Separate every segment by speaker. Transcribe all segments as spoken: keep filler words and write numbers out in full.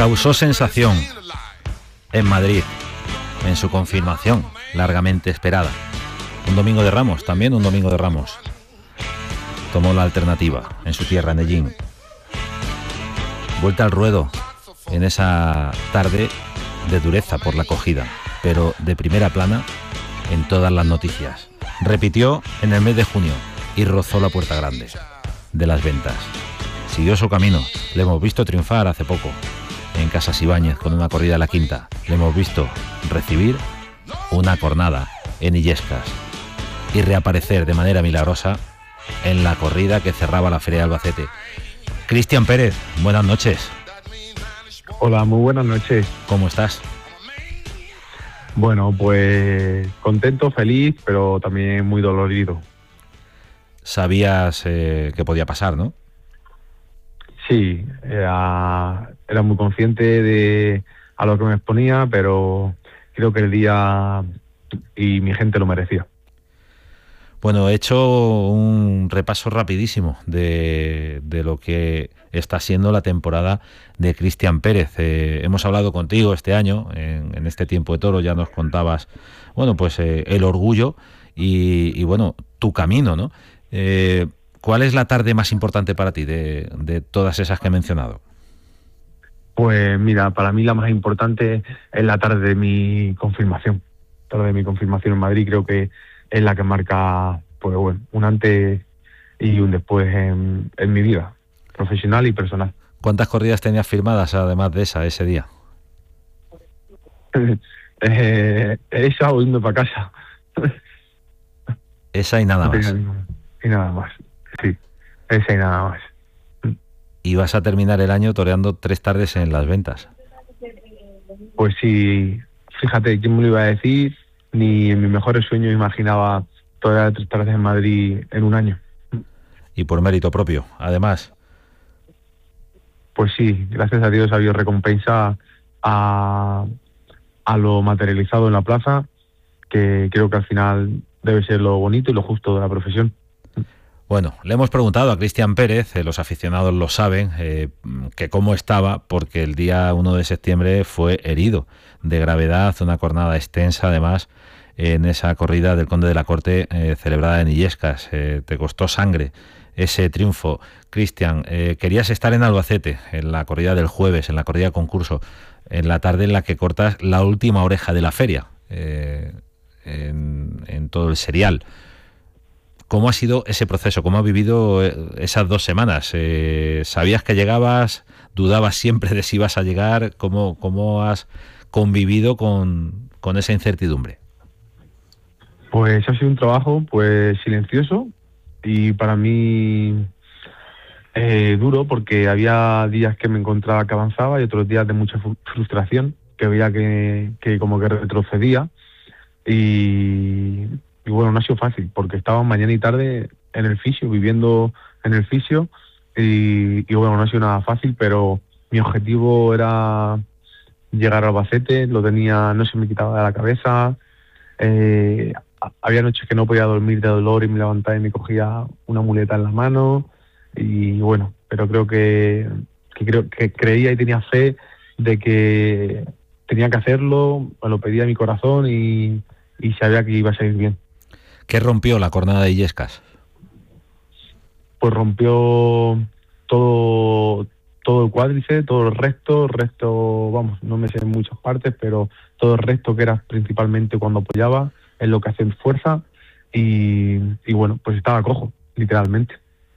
Speaker 1: Causó sensación en Madrid, en su confirmación largamente esperada. Un domingo de Ramos, también un domingo de Ramos. Tomó la alternativa en su tierra, en Ellín. Vuelta al ruedo en esa tarde de dureza por la acogida, pero de primera plana en todas las noticias. Repitió en el mes de junio y rozó la puerta grande de las ventas. Siguió su camino. Le hemos visto triunfar hace poco en Casas Ibáñez con una corrida a la quinta. Le hemos visto recibir una cornada en Illescas y reaparecer de manera milagrosa en la corrida que cerraba la Feria de Albacete. Cristian Pérez, buenas noches.
Speaker 2: Hola, muy buenas noches.
Speaker 1: ¿Cómo estás?
Speaker 2: Bueno, pues contento, feliz, pero también muy dolorido.
Speaker 1: Sabías eh, que podía pasar, ¿no?
Speaker 2: Sí, era, era muy consciente de a lo que me exponía, pero creo que el día y mi gente lo merecía.
Speaker 1: Bueno, he hecho un repaso rapidísimo de, de lo que está siendo la temporada de Cristian Pérez. Eh, hemos hablado contigo este año, en, en este tiempo de toro, ya nos contabas, bueno, pues eh, el orgullo y, y, bueno, tu camino, ¿no? Eh, ¿Cuál es la tarde más importante para ti de, de todas esas que he mencionado?
Speaker 2: Pues mira, para mí la más importante es la tarde de mi confirmación. La tarde de mi confirmación en Madrid creo que es la que marca, pues bueno, un antes y un después en, en mi vida, profesional y personal.
Speaker 1: ¿Cuántas corridas tenías firmadas además de esa, ese día?
Speaker 2: eh, esa o irme para casa.
Speaker 1: Esa y nada
Speaker 2: no
Speaker 1: más.
Speaker 2: Ninguna, y nada más, sí, esa y nada más.
Speaker 1: Y vas a terminar el año toreando tres tardes en las ventas.
Speaker 2: Pues sí, fíjate, ¿quién me lo iba a decir? Ni en mis mejores sueños imaginaba torear tres tardes en Madrid en un año.
Speaker 1: Y por mérito propio, además.
Speaker 2: Pues sí, gracias a Dios ha habido recompensa a, a lo materializado en la plaza, que creo que al final debe ser lo bonito y lo justo de la profesión.
Speaker 1: Bueno, le hemos preguntado a Cristian Pérez, eh, los aficionados lo saben, eh, que cómo estaba, porque el día uno de septiembre fue herido de gravedad, una cornada extensa además, en esa corrida del Conde de la Corte eh, celebrada en Illescas. Eh, te costó sangre ese triunfo. Cristian, eh, querías estar en Albacete, en la corrida del jueves, en la corrida concurso, en la tarde en la que cortas la última oreja de la feria, eh, en, en todo el serial. ¿Cómo ha sido ese proceso? ¿Cómo has vivido esas dos semanas? Eh, ¿Sabías que llegabas? ¿Dudabas siempre de si ibas a llegar? ¿Cómo, cómo has convivido con, con esa incertidumbre?
Speaker 2: Pues ha sido un trabajo pues silencioso y para mí eh, duro, porque había días que me encontraba que avanzaba y otros días de mucha frustración, que veía que, que como que retrocedía y... Y bueno, no ha sido fácil, porque estaba mañana y tarde en el fisio, viviendo en el fisio, y, y bueno, no ha sido nada fácil, pero mi objetivo era llegar a Albacete, lo tenía, no se me quitaba de la cabeza, eh, había noches que no podía dormir de dolor y me levantaba y me cogía una muleta en la mano, y bueno, pero creo que, que, creo, que creía y tenía fe de que tenía que hacerlo, me lo pedía mi corazón y, y sabía que iba a salir bien.
Speaker 1: ¿Qué rompió la cornada de Illescas?
Speaker 2: Pues rompió todo todo el cuádriceps, todo el recto, recto, vamos, no me sé en muchas partes, pero todo el recto, que era principalmente cuando apoyaba, es lo que hace fuerza, y, y bueno, pues estaba cojo, literalmente.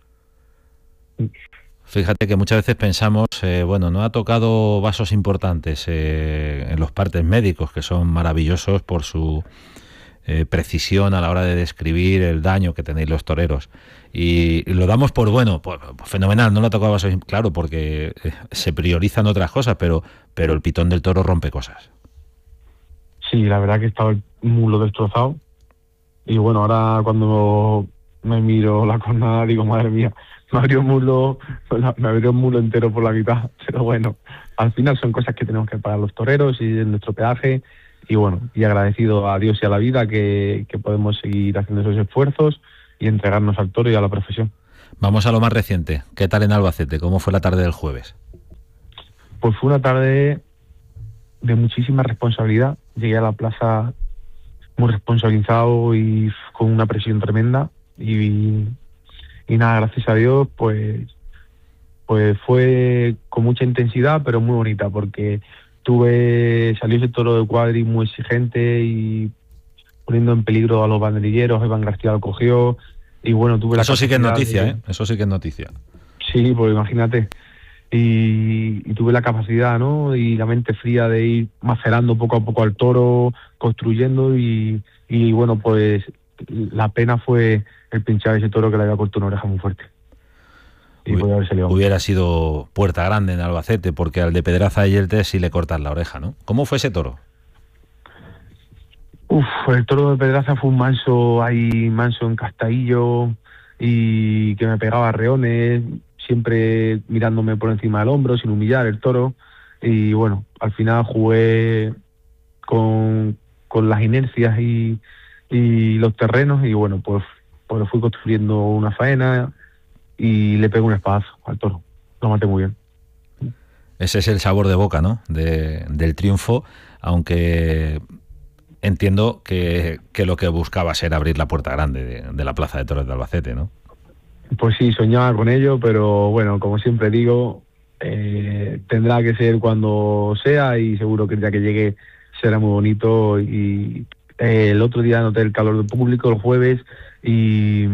Speaker 1: Fíjate que muchas veces pensamos, eh, bueno, no ha tocado vasos importantes eh, en los partes médicos, que son maravillosos por su Eh, precisión a la hora de describir el daño que tenéis los toreros, y, y lo damos por bueno, pues, pues fenomenal, no lo tocaba, claro, porque eh, se priorizan otras cosas, pero pero el pitón del toro rompe cosas.
Speaker 2: Sí, la verdad que estaba el mulo destrozado, y bueno, ahora cuando me miro la cornada digo, madre mía, me abrió el mulo, me abrió el mulo entero por la mitad, pero bueno, al final son cosas que tenemos que pagar los toreros y en nuestro peaje. Y bueno, y agradecido a Dios y a la vida que, que podemos seguir haciendo esos esfuerzos y entregarnos al toro y a la profesión.
Speaker 1: Vamos a lo más reciente. ¿Qué tal en Albacete? ¿Cómo fue la tarde del jueves?
Speaker 2: Pues fue una tarde de muchísima responsabilidad. Llegué a la plaza muy responsabilizado y con una presión tremenda. Y, y nada, gracias a Dios, pues, pues fue con mucha intensidad, pero muy bonita, porque tuve, salió ese toro de cuadri muy exigente y poniendo en peligro a los banderilleros. Iván García lo cogió y bueno, tuve la
Speaker 1: Eso sí que es noticia,
Speaker 2: de,
Speaker 1: ¿eh? Eso sí que es noticia.
Speaker 2: Sí, pues imagínate. Y, y tuve la capacidad, ¿no? Y la mente fría de ir macerando poco a poco al toro, construyendo y, y bueno, pues la pena fue el pinchar ese toro que le había cortado una oreja muy fuerte. Y podía haber salido.
Speaker 1: Hubiera sido puerta grande en Albacete, porque al de Pedraza y Yeltes sí le cortan la oreja, ¿no? ¿Cómo fue ese toro?
Speaker 2: Uf, el toro de Pedraza fue un manso, ahí manso en Castaillo y que me pegaba reones, siempre mirándome por encima del hombro, sin humillar el toro. Y bueno, al final jugué con, con las inercias y, y los terrenos y bueno, pues, pues fui construyendo una faena y le pegué un espadazo al toro. Lo maté muy bien.
Speaker 1: Ese es el sabor de boca, ¿no? De, del triunfo, aunque entiendo que, que lo que buscabas era abrir la puerta grande de, de la Plaza de Toros de Albacete, ¿no?
Speaker 2: Pues sí, soñaba con ello, pero bueno, como siempre digo, eh, tendrá que ser cuando sea y seguro que el día que llegue será muy bonito. Y eh, el otro día noté el calor del público, el jueves, y,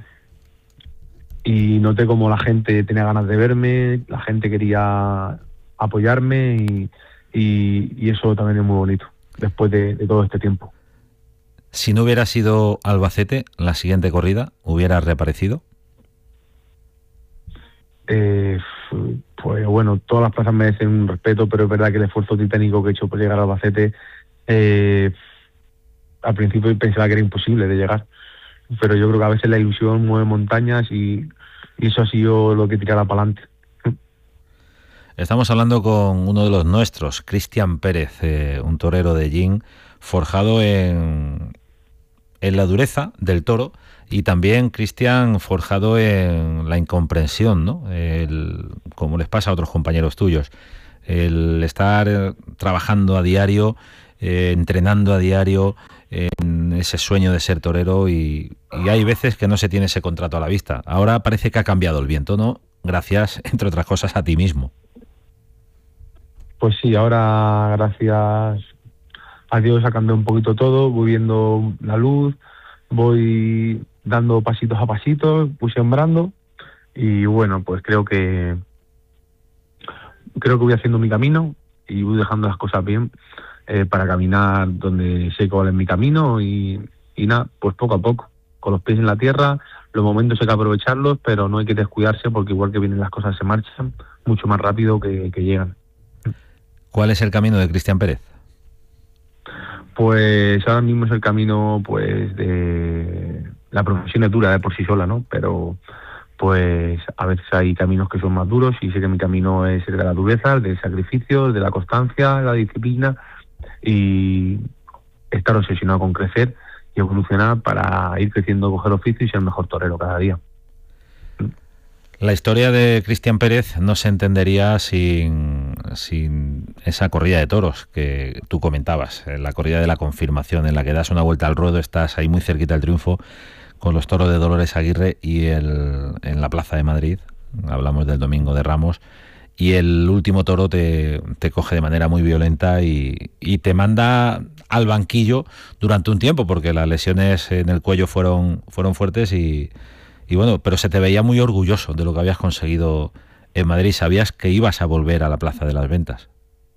Speaker 2: y noté como la gente tenía ganas de verme, la gente quería apoyarme y, y, y eso también es muy bonito después de, de todo este tiempo.
Speaker 1: Si no hubiera sido Albacete, la siguiente corrida, ¿hubiera reaparecido?
Speaker 2: Eh, pues bueno, todas las plazas merecen un respeto, pero es verdad que el esfuerzo titánico que he hecho por llegar a Albacete, eh, al principio pensaba que era imposible de llegar, pero yo creo que a veces la ilusión mueve montañas y, y eso ha sido lo que tirará para adelante.
Speaker 1: Estamos hablando con uno de los nuestros, Cristian Pérez, eh, un torero de Jin, forjado en, en la dureza del toro, y también, Cristian, forjado en la incomprensión, ¿no? El, como les pasa a otros compañeros tuyos, el estar trabajando a diario, eh, entrenando a diario en ese sueño de ser torero, y, y hay veces que no se tiene ese contrato a la vista. Ahora parece que ha cambiado el viento, ¿no? Gracias, entre otras cosas, a ti mismo.
Speaker 2: Pues sí, ahora gracias a Dios ha cambiado un poquito todo, voy viendo la luz, voy dando pasitos a pasitos, voy sembrando y bueno, pues creo que creo que voy haciendo mi camino y voy dejando las cosas bien eh, para caminar donde sé cuál es mi camino y, y nada, pues poco a poco, con los pies en la tierra. Los momentos hay que aprovecharlos, pero no hay que descuidarse porque igual que vienen las cosas se marchan mucho más rápido que, que llegan.
Speaker 1: ¿Cuál es el camino de Cristian Pérez?
Speaker 2: Pues ahora mismo es el camino, pues, de la profesión es dura de por sí sola, ¿no? Pero pues a veces hay caminos que son más duros y sé que mi camino es el de la dureza, el del sacrificio, el de la constancia, la disciplina y estar obsesionado con crecer y evolucionar para ir creciendo, coger oficio y ser el mejor torero cada día.
Speaker 1: La historia de Cristian Pérez no se entendería sin, sin esa corrida de toros que tú comentabas, la corrida de la confirmación, en la que das una vuelta al ruedo, estás ahí muy cerquita del triunfo con los toros de Dolores Aguirre y el, en la Plaza de Madrid, hablamos del Domingo de Ramos, y el último toro te, te coge de manera muy violenta y, y te manda al banquillo durante un tiempo, porque las lesiones en el cuello fueron, fueron fuertes y... Y bueno, pero se te veía muy orgulloso de lo que habías conseguido en Madrid. Sabías que ibas a volver a la Plaza de las Ventas.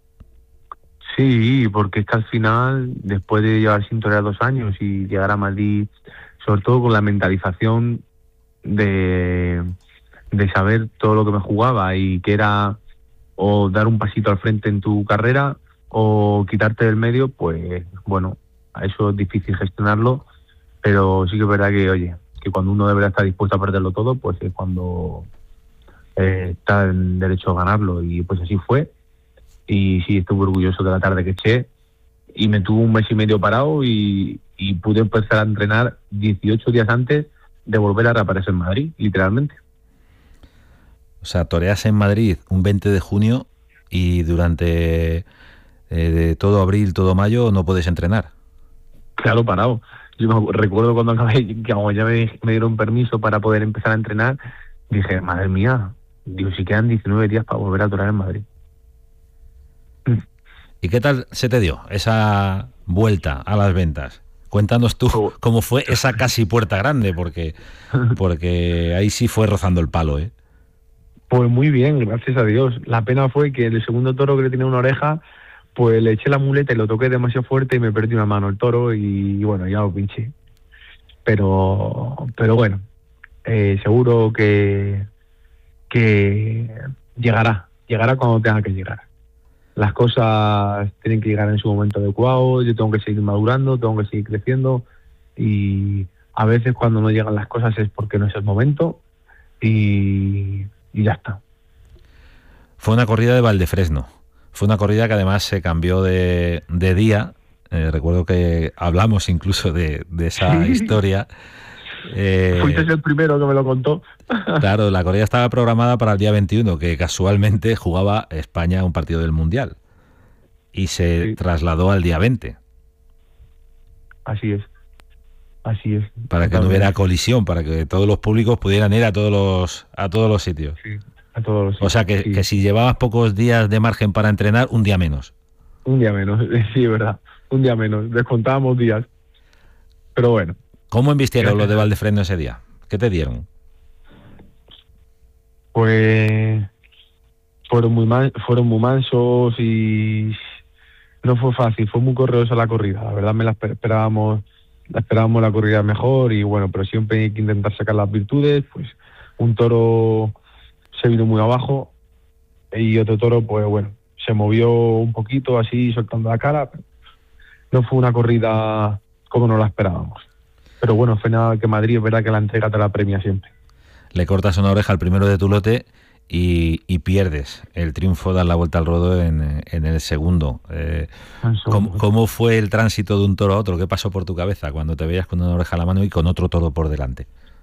Speaker 2: Sí, porque es que al final, después de llevar sin torear dos años y llegar a Madrid, sobre todo con la mentalización de, de saber todo lo que me jugaba y que era o dar un pasito al frente en tu carrera o quitarte del medio, pues bueno, a eso es difícil gestionarlo, pero sí que es verdad que, oye, que cuando uno debería estar dispuesto a perderlo todo, pues es cuando eh, está en derecho a ganarlo, y pues así fue. Y sí, estuve orgulloso de la tarde que eché y me tuvo un mes y medio parado y, y pude empezar a entrenar dieciocho días antes de volver a reaparecer en Madrid, literalmente.
Speaker 1: O sea, toreas en Madrid un veinte de junio y durante eh, todo abril, todo mayo no puedes entrenar.
Speaker 2: Claro, parado. Yo me recuerdo cuando acabé, que como ya me, me dieron permiso para poder empezar a entrenar, dije, madre mía, digo, si quedan diecinueve días para volver a torear en Madrid.
Speaker 1: ¿Y qué tal se te dio esa vuelta a las ventas? Cuéntanos tú cómo fue esa casi puerta grande, porque, porque ahí sí fue rozando el palo, ¿eh?
Speaker 2: Pues muy bien, gracias a Dios. La pena fue que el segundo toro, que le tenía una oreja, pues le eché la muleta y lo toqué demasiado fuerte y me perdí una mano el toro y, y bueno, ya lo pinché. Pero, pero bueno, eh, seguro que, que llegará, llegará cuando tenga que llegar. Las cosas tienen que llegar en su momento adecuado, yo tengo que seguir madurando, tengo que seguir creciendo y a veces cuando no llegan las cosas es porque no es el momento y, y ya está.
Speaker 1: Fue una corrida de Valdefresno, fue una corrida que además se cambió de, de día, eh, recuerdo que hablamos incluso de, de esa
Speaker 2: Sí.
Speaker 1: historia. Eh,
Speaker 2: Fuiste el primero que me lo contó.
Speaker 1: Claro, la corrida estaba programada para el día veintiuno, que casualmente jugaba España un partido del Mundial. Y se sí. trasladó al día veinte.
Speaker 2: Así es. Así es.
Speaker 1: Para Totalmente. que no hubiera colisión, para que todos los públicos pudieran ir a todos los, a todos los sitios.
Speaker 2: Sí, a todos los sitios.
Speaker 1: O sea, que,
Speaker 2: sí.
Speaker 1: que si llevabas pocos días de margen para entrenar, un día menos.
Speaker 2: Un día menos, sí, es verdad. Un día menos. Descontábamos días. Pero bueno.
Speaker 1: ¿Cómo embistieron los de Valdefresno ese día? ¿Qué te dieron?
Speaker 2: Pues fueron muy man, fueron muy mansos y no fue fácil, fue muy correosa la corrida. La verdad me la esperábamos, la esperábamos la corrida mejor y bueno, pero siempre hay que intentar sacar las virtudes. Pues un toro se vino muy abajo y otro toro, pues bueno, se movió un poquito así soltando la cara. No fue una corrida como nos la esperábamos. Pero bueno, fue nada que Madrid, es verdad que la entrega te la premia siempre.
Speaker 1: Le cortas una oreja al primero de tu lote y, y pierdes el triunfo, das la vuelta al ruedo en, en el segundo. Eh, ¿cómo, ¿Cómo fue el tránsito de un toro a otro? ¿Qué pasó por tu cabeza cuando te veías con una oreja a la mano y con otro toro por delante?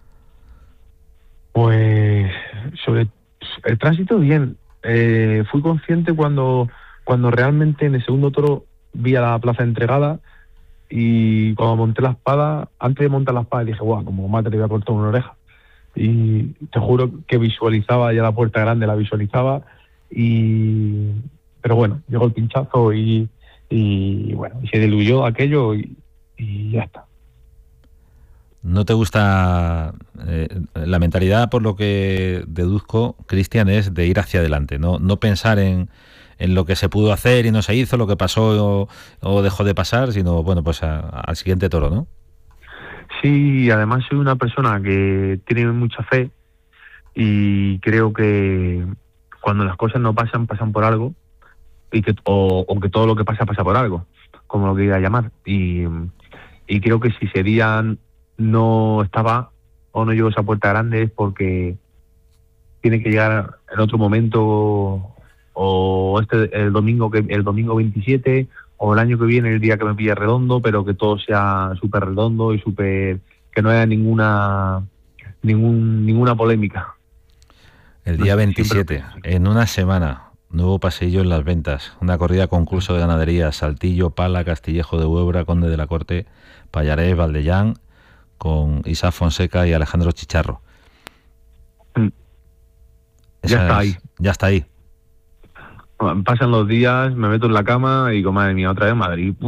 Speaker 2: Pues sobre el tránsito bien. Eh, fui consciente cuando, cuando realmente en el segundo toro vi a la plaza entregada. Y cuando monté la espada, antes de montar la espada dije, guau, como mate le voy a cortar una oreja. Y te juro que visualizaba ya la puerta grande, la visualizaba. y Pero bueno, llegó el pinchazo y, y bueno, y se diluyó aquello y, y ya está.
Speaker 1: ¿No te gusta eh, la mentalidad, por lo que deduzco, Cristian, es de ir hacia adelante, no, no pensar en... en lo que se pudo hacer y no se hizo, lo que pasó o, o dejó de pasar, sino, bueno, pues a, al siguiente toro, ¿no?
Speaker 2: Sí, además soy una persona que tiene mucha fe y creo que cuando las cosas no pasan, pasan por algo y que o, o que todo lo que pasa, pasa por algo, como lo quería llamar. Y, y creo que si ese día no estaba o no llegó a esa puerta grande es porque tiene que llegar en otro momento, o este el domingo que el domingo veintisiete o el año que viene, el día que me pille redondo, pero que todo sea súper redondo y súper, que no haya ninguna ningún ninguna polémica.
Speaker 1: El día veintisiete, en una semana, nuevo paseillo en las ventas, una corrida concurso de ganadería, Saltillo, Pala, Castillejo de Huebra, Conde de la Corte, Pallarés, Valdellán, con Isaac Fonseca y Alejandro Chicharro.
Speaker 2: Mm. Ya está ahí.
Speaker 1: Ya está ahí.
Speaker 2: Pasan los días, me meto en la cama y digo, madre mía, otra vez Madrid. Uf.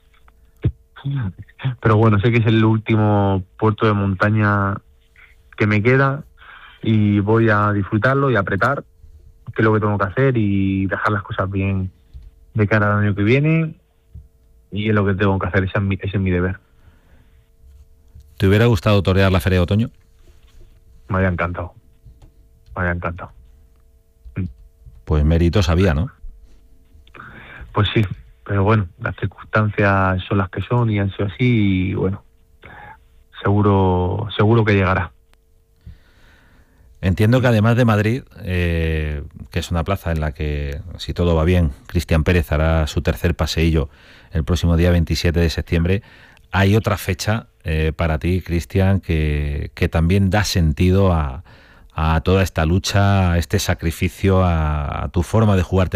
Speaker 2: Pero bueno, sé que es el último puerto de montaña que me queda y voy a disfrutarlo y apretar, que es lo que tengo que hacer, y dejar las cosas bien de cara al año que viene, y es lo que tengo que hacer, ese es mi, ese es mi deber.
Speaker 1: ¿Te hubiera gustado torear la Feria de Otoño?
Speaker 2: Me había encantado, me había encantado.
Speaker 1: Pues méritos había, ¿no?
Speaker 2: Pues sí, pero bueno, las circunstancias son las que son y han sido así y bueno, seguro seguro que llegará.
Speaker 1: Entiendo que además de Madrid, eh, que es una plaza en la que, si todo va bien, Cristian Pérez hará su tercer paseillo el próximo día veintisiete de septiembre, hay otra fecha eh, para ti, Cristian, que, que también da sentido a, a toda esta lucha, a este sacrificio, a, a tu forma de jugarte